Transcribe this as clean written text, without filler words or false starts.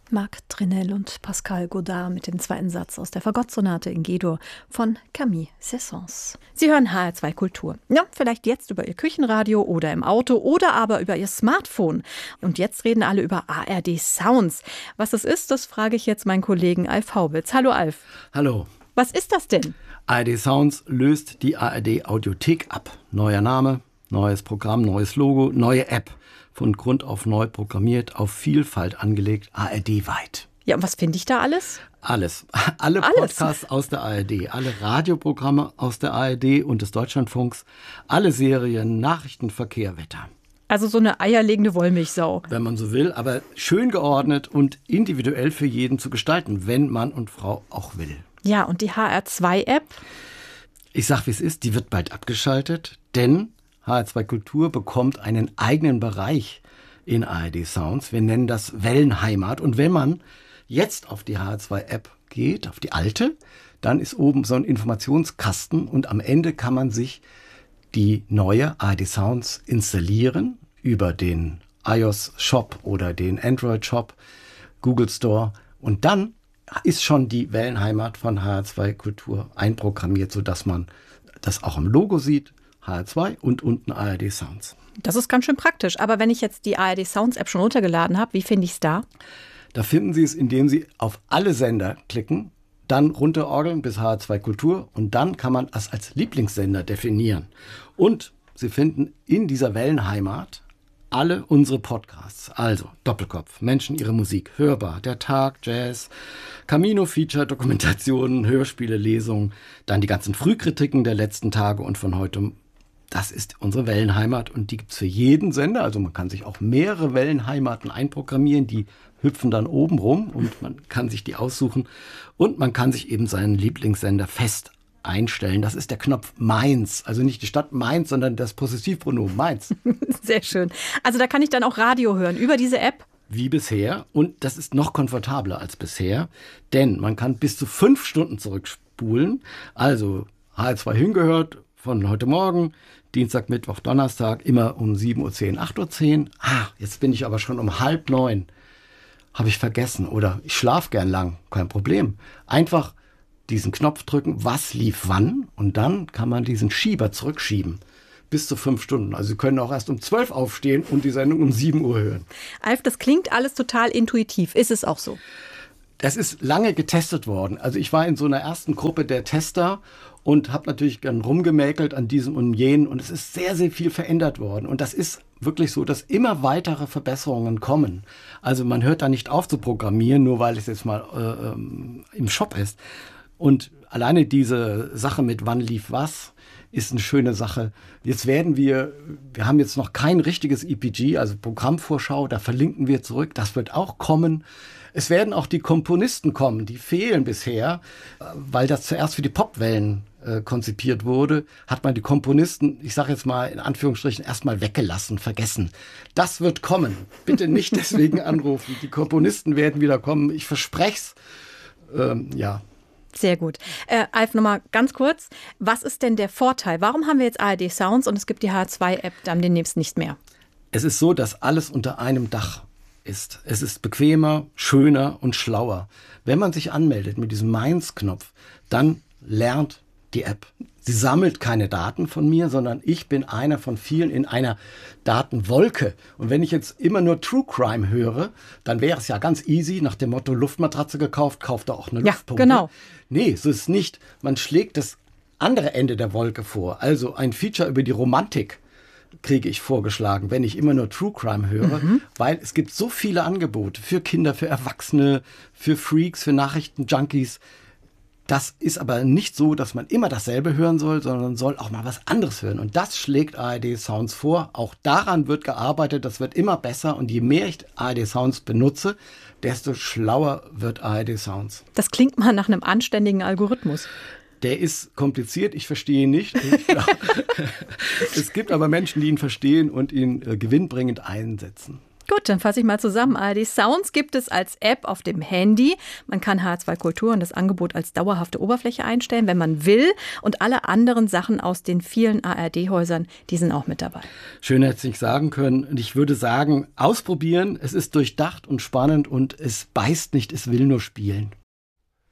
Marc Trinell und Pascal Godard mit dem zweiten Satz aus der Fagottsonate in G-Dur von Camille Saint-Saëns. Sie hören HR2 Kultur. Ja, vielleicht jetzt über Ihr Küchenradio oder im Auto oder aber über Ihr Smartphone. Und jetzt reden alle über ARD Sounds. Was das ist, das frage ich jetzt meinen Kollegen Alf Haubitz. Hallo Alf. Hallo. Was ist das denn? ARD Sounds löst die ARD Audiothek ab. Neuer Name, neues Programm, neues Logo, neue App. Von Grund auf neu programmiert, auf Vielfalt angelegt, ARD-weit. Ja, und was finde ich da alles? Alles. Alle Podcasts aus der ARD, alle Radioprogramme aus der ARD und des Deutschlandfunks, alle Serien, Nachrichten, Verkehr, Wetter. Also so eine eierlegende Wollmilchsau. Wenn man so will, aber schön geordnet und individuell für jeden zu gestalten, wenn Mann und Frau auch will. Ja, und die HR2-App? Ich sag, wie es ist, die wird bald abgeschaltet, denn HR2 Kultur bekommt einen eigenen Bereich in ARD Sounds. Wir nennen das Wellenheimat. Und wenn man jetzt auf die HR2-App geht, auf die alte, dann ist oben so ein Informationskasten und am Ende kann man sich die neue ARD Sounds installieren über den iOS-Shop oder den Android-Shop, Google Store. Und dann ist schon die Wellenheimat von HR2 Kultur einprogrammiert, sodass man das auch im Logo sieht. HR2 und unten ARD Sounds. Das ist ganz schön praktisch. Aber wenn ich jetzt die ARD Sounds App schon runtergeladen habe, wie finde ich es da? Da finden Sie es, indem Sie auf alle Sender klicken, dann runterorgeln bis HR2 Kultur und dann kann man das als Lieblingssender definieren. Und Sie finden in dieser Wellenheimat alle unsere Podcasts. Also Doppelkopf, Menschen, ihre Musik, Hörbar, Der Tag, Jazz, Camino Feature, Dokumentationen, Hörspiele, Lesungen, dann die ganzen Frühkritiken der letzten Tage und von heute. Das ist unsere Wellenheimat und die gibt es für jeden Sender. Also man kann sich auch mehrere Wellenheimaten einprogrammieren, die hüpfen dann oben rum und man kann sich die aussuchen. Und man kann sich eben seinen Lieblingssender fest einstellen. Das ist der Knopf Mainz. Also nicht die Stadt Mainz, sondern das Possessivpronomen Mainz. Sehr schön. Also da kann ich dann auch Radio hören über diese App? Wie bisher. Und das ist noch komfortabler als bisher. Denn man kann bis zu 5 Stunden zurückspulen. Also HR2 hingehört von heute Morgen, Dienstag, Mittwoch, Donnerstag, immer um 7.10 Uhr, 8.10 Uhr. Jetzt bin ich aber schon um 8:30. Habe ich vergessen. Oder ich schlafe gern lang. Kein Problem. Einfach diesen Knopf drücken, was lief wann. Und dann kann man diesen Schieber zurückschieben. Bis zu 5 Stunden. Also Sie können auch erst um 12 aufstehen und die Sendung um 7 Uhr hören. Alf, das klingt alles total intuitiv. Ist es auch so? Das ist lange getestet worden. Also ich war in so einer ersten Gruppe der Tester und habe natürlich dann rumgemäkelt an diesem und jenem. Und es ist sehr, sehr viel verändert worden. Und das ist wirklich so, dass immer weitere Verbesserungen kommen. Also man hört da nicht auf zu programmieren, nur weil es jetzt mal im Shop ist. Und alleine diese Sache mit wann lief was, ist eine schöne Sache. Jetzt wir haben jetzt noch kein richtiges EPG, also Programmvorschau, da verlinken wir zurück, das wird auch kommen. Es werden auch die Komponisten kommen, die fehlen bisher, weil das zuerst für die Popwellen konzipiert wurde, hat man die Komponisten, ich sage jetzt mal in Anführungsstrichen, erstmal weggelassen, vergessen. Das wird kommen. Bitte nicht deswegen anrufen. Die Komponisten werden wieder kommen. Ich verspreche es. Ja. Sehr gut. Alf, nochmal ganz kurz. Was ist denn der Vorteil? Warum haben wir jetzt ARD Sounds und es gibt die HR2-App dann demnächst nicht mehr? Es ist so, dass alles unter einem Dach ist. Es ist bequemer, schöner und schlauer. Wenn man sich anmeldet mit diesem Mainz-Knopf, dann lernt die App. Sie sammelt keine Daten von mir, sondern ich bin einer von vielen in einer Datenwolke. Und wenn ich jetzt immer nur True Crime höre, dann wäre es ja ganz easy, nach dem Motto Luftmatratze gekauft, kauft da auch eine Luftpumpe. Ja, genau. Nee, so ist es nicht. Man schlägt das andere Ende der Wolke vor. Also ein Feature über die Romantik kriege ich vorgeschlagen, wenn ich immer nur True Crime höre, weil es gibt so viele Angebote für Kinder, für Erwachsene, für Freaks, für Nachrichtenjunkies. Das ist aber nicht so, dass man immer dasselbe hören soll, sondern soll auch mal was anderes hören. Und das schlägt ARD Sounds vor. Auch daran wird gearbeitet. Das wird immer besser. Und je mehr ich ARD Sounds benutze, desto schlauer wird ARD Sounds. Das klingt mal nach einem anständigen Algorithmus. Der ist kompliziert, ich verstehe ihn nicht. Es gibt aber Menschen, die ihn verstehen und ihn gewinnbringend einsetzen. Gut, dann fasse ich mal zusammen. ARD Sounds gibt es als App auf dem Handy. Man kann HR2 Kultur und das Angebot als dauerhafte Oberfläche einstellen, wenn man will. Und alle anderen Sachen aus den vielen ARD-Häusern, die sind auch mit dabei. Schön hätte ich nicht sagen können. Und ich würde sagen, ausprobieren. Es ist durchdacht und spannend und es beißt nicht, es will nur spielen.